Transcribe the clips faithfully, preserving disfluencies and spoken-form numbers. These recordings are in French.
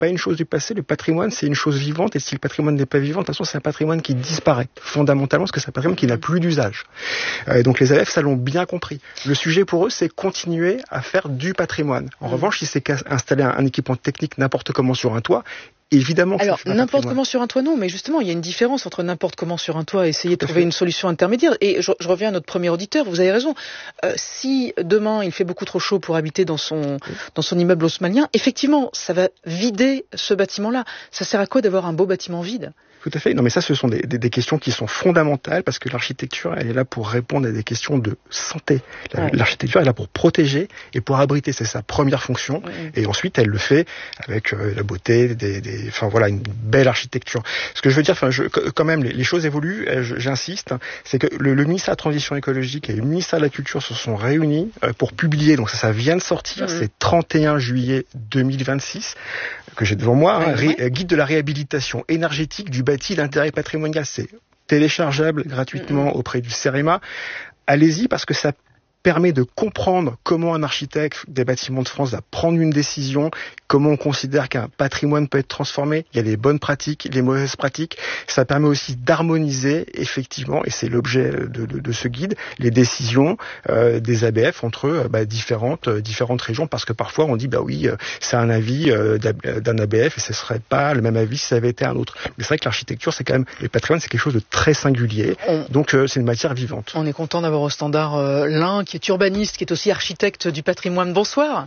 pas une chose du passé. Le patrimoine, c'est une chose vivante. Et si le patrimoine n'est pas vivant, de toute façon, c'est un patrimoine qui disparaît fondamentalement parce que c'est un patrimoine qui n'a plus d'usage. Euh, et donc les A B F, ça l'ont bien compris. Le sujet pour eux, c'est continuer à faire du patrimoine. En mmh. revanche, si c'est installer un, un équipement technique n'importe comment sur un toit, évidemment que alors, n'importe comment sur un toit, non, mais justement, il y a une différence entre n'importe comment sur un toit et essayer de trouver une solution intermédiaire. Et je, je reviens à notre premier auditeur, vous avez raison. Euh, si demain, il fait beaucoup trop chaud pour habiter dans son, oui. dans son immeuble haussmannien, effectivement, ça va vider ce bâtiment-là. Ça sert à quoi d'avoir un beau bâtiment vide ? Tout à fait. Non, mais ça, ce sont des, des, des questions qui sont fondamentales parce que l'architecture, elle est là pour répondre à des questions de santé. La, ouais. L'architecture est là pour protéger et pour abriter. C'est sa première fonction. Ouais. Et ensuite, elle le fait avec euh, la beauté, des, des, enfin voilà, une belle architecture. Ce que je veux dire, enfin, je, quand même, les, les choses évoluent. Je, j'insiste, c'est que le, le ministère de la Transition écologique et le ministère de la Culture se sont réunis euh, pour publier. Donc ça, ça vient de sortir. Ouais. C'est trente et un juillet deux mille vingt-six que j'ai devant moi. Hein, ouais. Ré, guide de la réhabilitation énergétique du bâti d'intérêt patrimonial, c'est téléchargeable gratuitement mmh. auprès du CEREMA. Allez-y parce que ça permet de comprendre comment un architecte des bâtiments de France va prendre une décision, comment on considère qu'un patrimoine peut être transformé. Il y a les bonnes pratiques, les mauvaises pratiques. Ça permet aussi d'harmoniser, effectivement, et c'est l'objet de, de, de ce guide, les décisions euh, des A B F entre euh, bah, différentes, euh, différentes régions, parce que parfois on dit, bah oui, euh, c'est un avis euh, d'un A B F et ce serait pas le même avis si ça avait été un autre. Mais c'est vrai que l'architecture, c'est quand même, le patrimoine, c'est quelque chose de très singulier. On, donc euh, c'est une matière vivante. On est content d'avoir au standard euh, l'un qui est urbaniste, qui est aussi architecte du patrimoine. Bonsoir.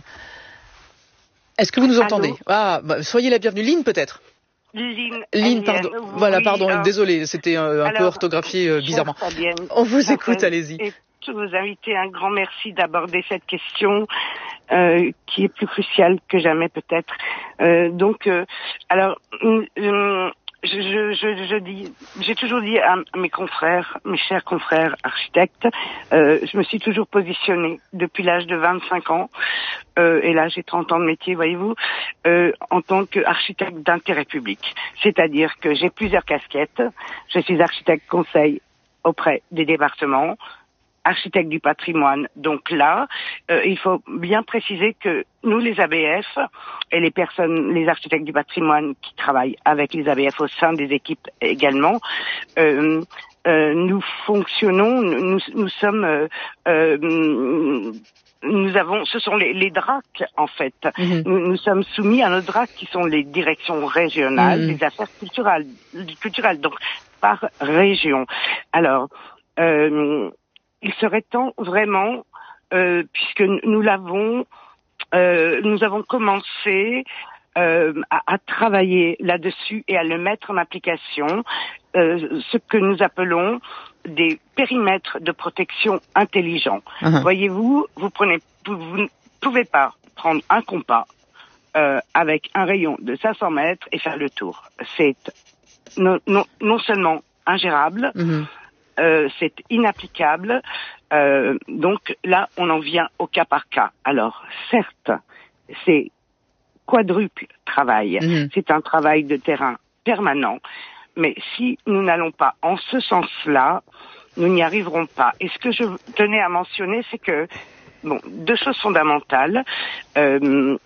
Est-ce que vous nous entendez ? Allô ? Ah, bah, soyez la bienvenue. Lynn, peut-être ? Lynn, Lynn, pardon. Oui, voilà, pardon. alors, désolé, c'était euh, un alors, peu orthographié euh, bizarrement. Fabienne, On vous écoute, allez-y. Et tous vos invités, un grand merci d'aborder cette question euh, qui est plus cruciale que jamais peut-être. Euh, donc, euh, alors, euh, Je, je, je, je dis, j'ai toujours dit à mes confrères, mes chers confrères architectes, euh, je me suis toujours positionnée depuis l'âge de vingt-cinq ans, euh, et là j'ai trente ans de métier, voyez-vous, euh, en tant qu'architecte d'intérêt public. C'est-à-dire que j'ai plusieurs casquettes. Je suis architecte conseil auprès des départements, architecte du patrimoine. Donc là, euh, il faut bien préciser que nous, les A B F, et les personnes, les architectes du patrimoine qui travaillent avec les A B F au sein des équipes également, euh, euh, nous fonctionnons, nous, nous sommes... Euh, euh, nous avons, ce sont les, les D R A C en fait. Mmh. Nous, nous sommes soumis à nos D R A C qui sont les directions régionales mmh. des affaires culturelles, culturelles, donc par région. Alors, euh, il serait temps vraiment, euh, puisque nous l'avons, euh, nous avons commencé euh, à, à travailler là-dessus et à le mettre en application, euh, ce que nous appelons des périmètres de protection intelligents. Uh-huh. Voyez-vous, vous prenez, vous, vous ne pouvez pas prendre un compas euh, avec un rayon de cinq cents mètres et faire le tour. C'est non, non, non seulement ingérable, uh-huh. Euh, c'est inapplicable. Euh, donc là, on en vient au cas par cas. Alors, certes, c'est quadruple travail. Mmh. C'est un travail de terrain permanent. Mais si nous n'allons pas en ce sens-là, nous n'y arriverons pas. Et ce que je tenais à mentionner, c'est que, bon, deux choses fondamentales. Euh,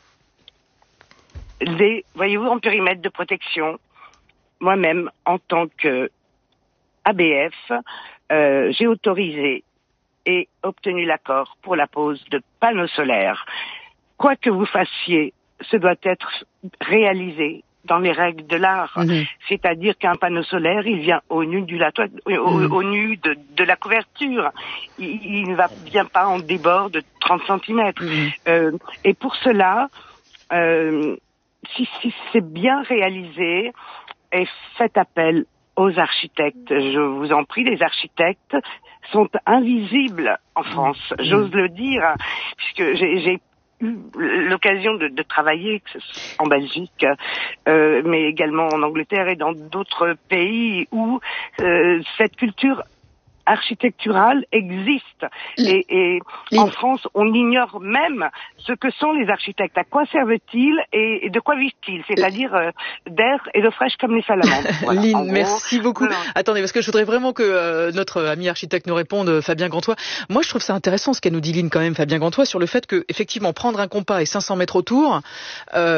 les, voyez-vous, en périmètre de protection, moi-même, en tant que A B F, euh, j'ai autorisé et obtenu l'accord pour la pose de panneaux solaires. Quoi que vous fassiez, ce doit être réalisé dans les règles de l'art. Mmh. C'est-à-dire qu'un panneau solaire, il vient au nu du la toit, au, mmh. au nu de, de la couverture. Il, il ne va vient pas en débord de trente centimètres. Mmh. Euh, et pour cela, euh, si, si c'est bien réalisé, et faites appel aux architectes. Je vous en prie, les architectes sont invisibles en France, mmh. j'ose le dire, puisque j'ai, j'ai eu l'occasion de, de travailler en Belgique, euh, mais également en Angleterre et dans d'autres pays où euh, cette culture architecturale existe. Et, et en France, on ignore même ce que sont les architectes. À quoi servent-ils et, et de quoi vivent-ils? C'est-à-dire euh, d'air et d'eau fraîche comme les salamandres. Voilà, Lynn, merci beaucoup. Voilà. Attendez, parce que je voudrais vraiment que euh, notre ami architecte nous réponde, Fabien Gantois. Moi, je trouve ça intéressant ce qu'a nous dit Lynn quand même, Fabien Gantois, sur le fait que, effectivement, prendre un compas et cinq cents mètres autour, euh,